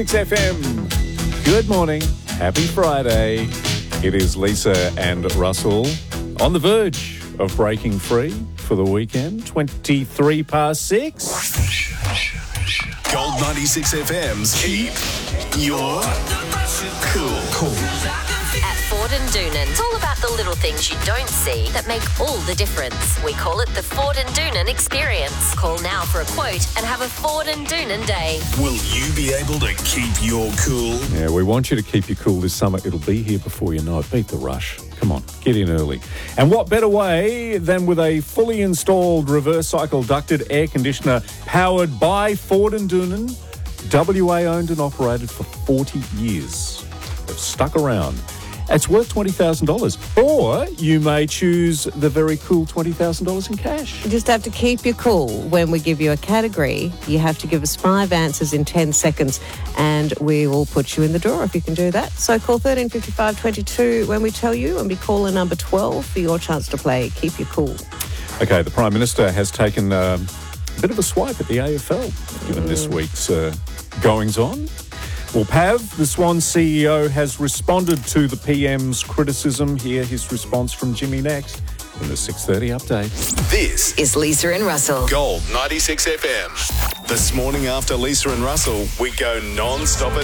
6FM. Good morning. Happy Friday. It is Lisa and Russell on the verge of breaking free for the weekend. 23 past 6. Gold 96 FM's Keep Your Cool. At Ford and Doonan, it's all about the little things you don't see that make all the difference. We call it the Ford and Doonan experience. Call now for a quote and have a Ford and Doonan day. Will you be able to keep your cool? Yeah, we want you to keep you cool this summer. It'll be here before you know it. Beat the rush. Come on, get in early. And what better way than with a fully installed reverse cycle ducted air conditioner powered by Ford and Doonan, WA owned and operated for 40 years. They've stuck around. It's worth $20,000. Or you may choose the very cool $20,000 in cash. You just have to keep you cool. When we give you a category, you have to give us 5 answers in 10 seconds and we will put you in the draw if you can do that. So call 135522 when we tell you and be caller number 12 for your chance to play Keep You Cool. Okay, the Prime Minister has taken a bit of a swipe at the AFL given this week's goings-on. Well, Pav, the Swan CEO, has responded to the PM's criticism. Hear his response from Jimmy next in the 6:30 update. This Is Lisa and Russell. Gold 96 FM. This morning after Lisa and Russell, we go non-stop.